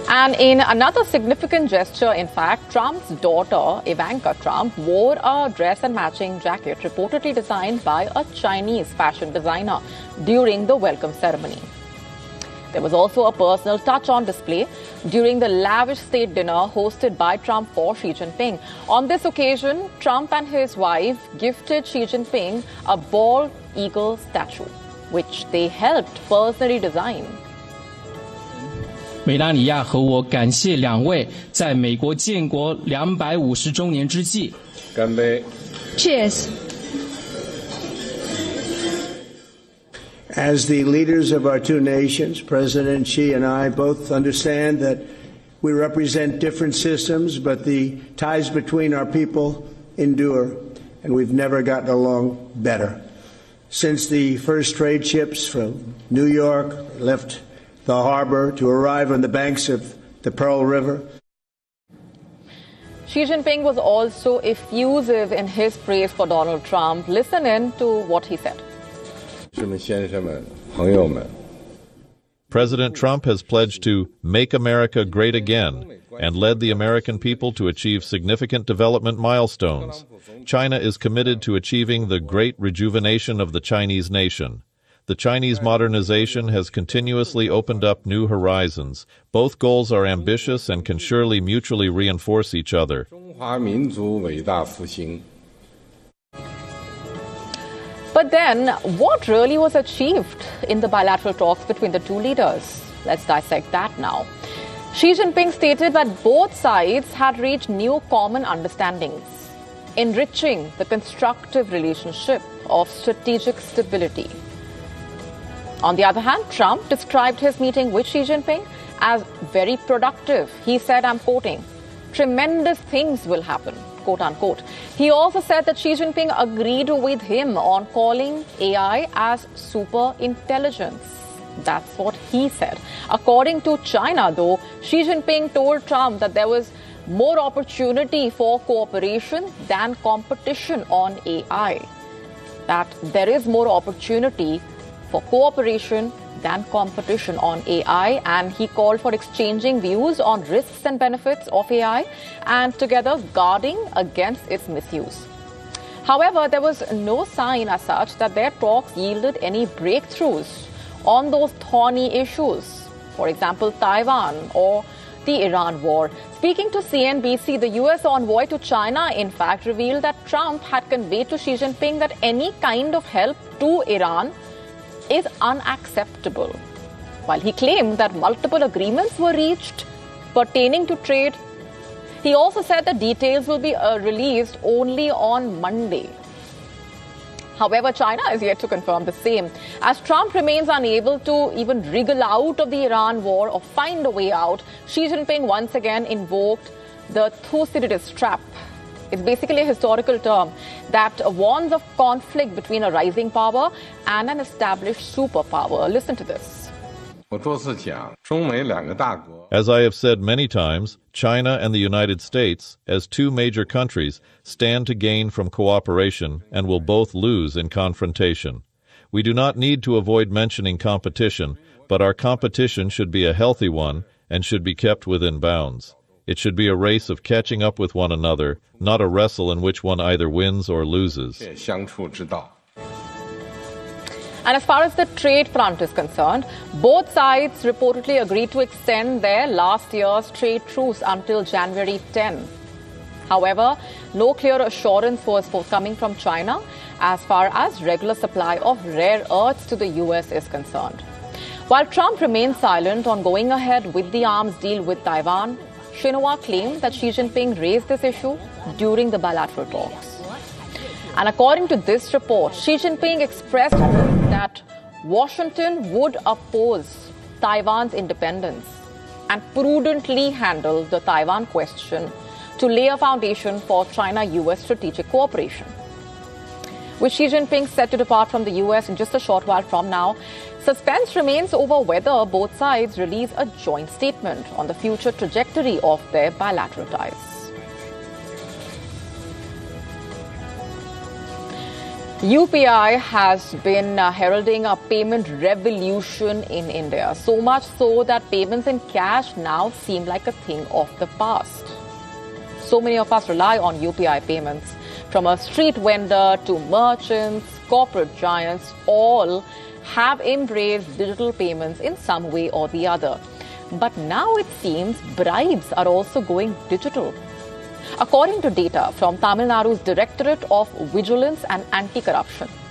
And in another significant gesture, in fact, Trump's daughter, Ivanka Trump, wore a dress and matching jacket reportedly designed by a Chinese fashion designer during the welcome ceremony. There was also a personal touch on display during the lavish state dinner hosted by Trump for Xi Jinping. On this occasion, Trump and his wife gifted Xi Jinping a bald eagle statue, which they helped personally design. 梅拉尼亚和我感谢两位在美国建国250周年之际。 干杯 Cheers. As the leaders of our two nations, President Xi and I both understand that we represent different systems, but the ties between our people endure, and we've never gotten along better. Since the first trade ships from New York left the harbor to arrive on the banks of the Pearl River. Xi Jinping was also effusive in his praise for Donald Trump. Listen in to what he said. President Trump has pledged to make America great again and led the American people to achieve significant development milestones. China is committed to achieving the great rejuvenation of the Chinese nation. The Chinese modernization has continuously opened up new horizons. Both goals are ambitious and can surely mutually reinforce each other. But then, what really was achieved in the bilateral talks between the two leaders? Let's dissect that now. Xi Jinping stated that both sides had reached new common understandings, enriching the constructive relationship of strategic stability. On the other hand, Trump described his meeting with Xi Jinping as very productive. He said, I'm quoting, "Tremendous things will happen," quote unquote. He also said that Xi Jinping agreed with him on calling AI as super intelligence. That's what he said. According to China, though, Xi Jinping told Trump that there was more opportunity for cooperation than competition on AI. That there is more opportunity for cooperation than competition on AI, and he called for exchanging views on risks and benefits of AI and together guarding against its misuse. However, there was no sign as such that their talks yielded any breakthroughs on those thorny issues, for example, Taiwan or the Iran war. Speaking to CNBC, the US envoy to China, in fact, revealed that Trump had conveyed to Xi Jinping that any kind of help to Iran is unacceptable. While he claimed that multiple agreements were reached pertaining to trade, he also said the details will be released only on Monday. However, China is yet to confirm the same, as Trump remains unable to even wriggle out of the Iran war or find a way out. Xi Jinping once again invoked the Thucydides trap. It's basically a historical term that warns of conflict between a rising power and an established superpower. Listen to this. As I have said many times, China and the United States, as two major countries, stand to gain from cooperation and will both lose in confrontation. We do not need to avoid mentioning competition, but our competition should be a healthy one and should be kept within bounds. It should be a race of catching up with one another, not a wrestle in which one either wins or loses. And as far as the trade front is concerned, both sides reportedly agreed to extend their last year's trade truce until January 10. However, no clear assurance was forthcoming from China as far as regular supply of rare earths to the US is concerned. While Trump remains silent on going ahead with the arms deal with Taiwan, Xinhua claimed that Xi Jinping raised this issue during the bilateral talks. And according to this report, Xi Jinping expressed hope that Washington would oppose Taiwan's independence and prudently handle the Taiwan question to lay a foundation for China-US strategic cooperation. With Xi Jinping set to depart from the US in just a short while from now, suspense remains over whether both sides release a joint statement on the future trajectory of their bilateral ties. UPI has been heralding a payment revolution in India, so much so that payments in cash now seem like a thing of the past. So many of us rely on UPI payments, from a street vendor to merchants, corporate giants, all have embraced digital payments in some way or the other. But now it seems bribes are also going digital. According to data from Tamil Nadu's Directorate of Vigilance and Anti-Corruption,